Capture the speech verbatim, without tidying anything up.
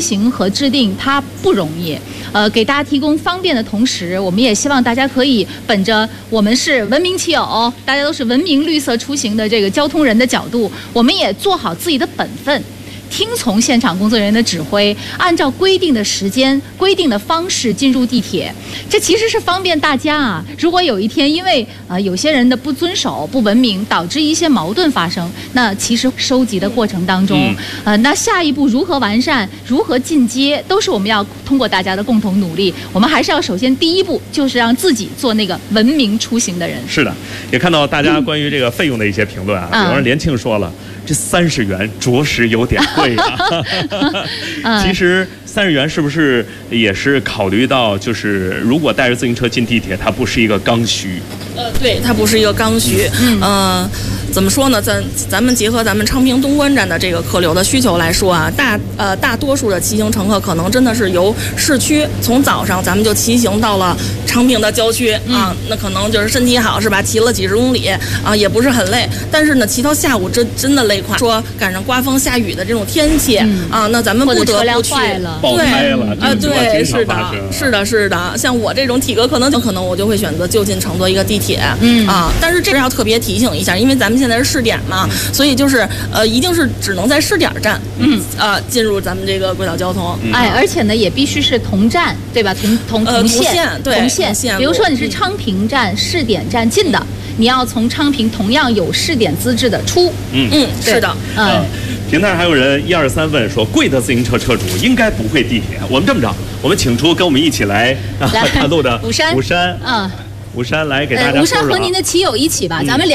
行和制定它不容易。呃，给大家提供方便的同时，我们也希望大家可以本着我们是文明骑友，大家都是文明绿色出行的这个交通人的角度，我们也做好自己的本分。听从现场工作人员的指挥，按照规定的时间、规定的方式进入地铁，这其实是方便大家啊。如果有一天因为呃有些人的不遵守、不文明，导致一些矛盾发生，那其实收集的过程当中，嗯、呃，那下一步如何完善、如何进阶，都是我们要通过大家的共同努力。我们还是要首先第一步就是让自己做那个文明出行的人。 是的，也看到大家关于这个费用的一些评论啊，嗯、比方说连庆说了。这三十元着实有点贵啊！其实三十元是不是也是考虑到，就是如果带着自行车进地铁，它不是一个刚需？ 呃，对，它不是一个刚需。嗯，呃，怎么说呢？咱咱们结合咱们昌平东关站的这个客流的需求来说啊，大呃大多数的骑行乘客可能真的是由市区从早上咱们就骑行到了昌平的郊区啊，嗯、那可能就是身体好是吧？骑了几十公里啊，也不是很累。但是呢，骑到下午真真的累。说赶上刮风下雨的这种天气、嗯、啊，那咱们不得不去， 爆胎了啊，对，是的，是的，是的。像我这种体格可能可能我就会选择就近乘坐一个地铁，嗯啊，但是这是要特别提醒一下，因为咱们现在是试点嘛，嗯、所以就是呃，一定是只能在试点站，嗯啊，进入咱们这个轨道交通。 嗯、哎，而且呢，也必须是同站，对吧？同同同线， 对， 同线。比如说你是昌平站、嗯、试点站进的。你要从昌平同样有试点资质的出， 嗯嗯，是的， 嗯。平台还有人一二三问说，贵的自行车车主应该不会地铁。我们这么着，我们请出跟我们一起来啊探路的武山， 武山， 嗯， 武山来给大家说说、 呃。武山和您的骑友一起吧，嗯、咱们两。